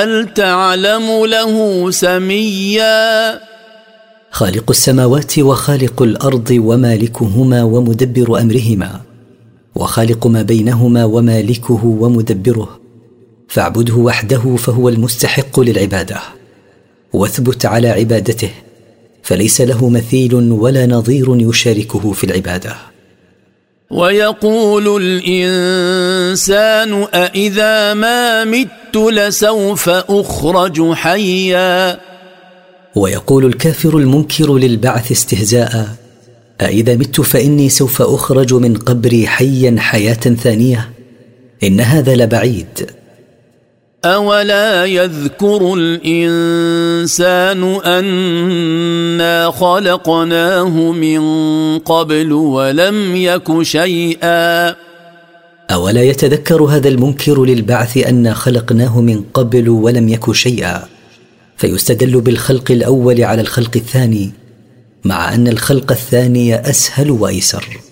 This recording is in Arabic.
هل تعلم له سميا خالق السماوات وخالق الأرض ومالكهما ومدبر أمرهما، وخالق ما بينهما ومالكه ومدبره، فاعبده وحده فهو المستحق للعبادة، واثبت على عبادته فليس له مثيل ولا نظير يشاركه في العبادة. ويقول الإنسان أإذا ما مت لسوف أخرج حيا ويقول الكافر المنكر للبعث استهزاء: أإذا مت فإني سوف أخرج من قبري حيا حياة ثانية، إن هذا لبعيد. أولا يذكر الإنسان أنا خلقناه من قبل ولم يك شيئا أولا يتذكر هذا المنكر للبعث أنا خلقناه من قبل ولم يك شيئا، فيستدل بالخلق الأول على الخلق الثاني، مع أن الخلق الثاني أسهل وأيسر.